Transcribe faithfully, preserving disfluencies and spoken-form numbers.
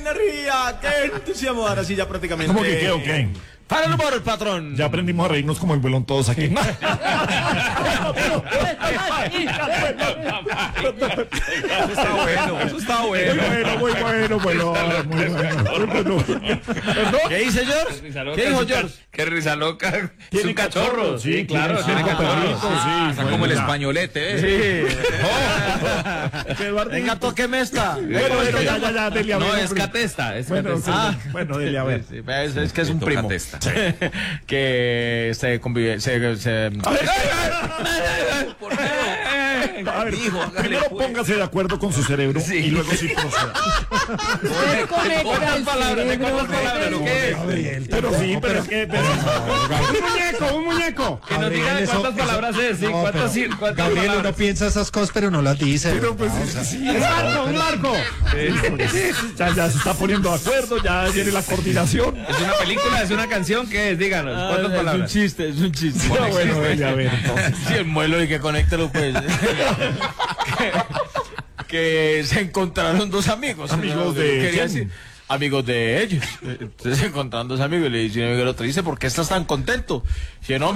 energía! ¡Qué entusiasmo! Ahora sí, ya prácticamente. ¿Cómo que qué o qué? ¡Para el humor, patrón! Ya aprendimos a reírnos como el vuelón todos aquí. Eso está bueno, eso está bueno. Muy bueno, muy bueno, muy bueno. ¿Qué dice George? ¿Qué dijo George? Qué risa loca. ¿Tiene Es un cachorro. Sí, claro, tiene tiene cinco cachorro. perritos, sí, Ah, está bueno, como el ya. españolete, ¿eh? Sí. Venga, tóqueme esta. Bueno, bueno, ya, ya, ya, dele a ver. No, es hombre. catesta. Es Bueno, catesta. sí, bueno, dele a ver. Sí, es, es que es un Toca primo testa. que se convive, se, se... A ver, Hijo, hágale, primero pues. póngase de acuerdo con su cerebro Sí. y luego sí proceda. Usted conecta el palabras, ¿de cerebro, cuántas palabras? ¿Lo qué es? Gabriel, pero sí, pero es que... pero- Un muñeco, un muñeco. Que nos digan Gabriel, cuántas eso- palabras es, sí, No, cuántas, pero, sí, cuántas Gabriel, uno palabras. piensa esas cosas, pero no las dice. Pero pues ¿verdad? O sea, sí, un marco, un marco. Ya, ya se está poniendo de acuerdo, ya viene la coordinación. ¿Es una película? ¿Es una canción? ¿Qué es? Díganos, ¿cuántas Es un palabras? chiste, es un chiste. Ah, bueno, dele a ver, entonces. Sí, el muelo y que conéctelo, pues. que, que se encontraron dos amigos. Amigos de Quería quién? decir, amigos de ellos. Entonces se encontraron dos amigos y le dice un amigo al otro, dice, ¿por qué estás tan contento? Dice, no,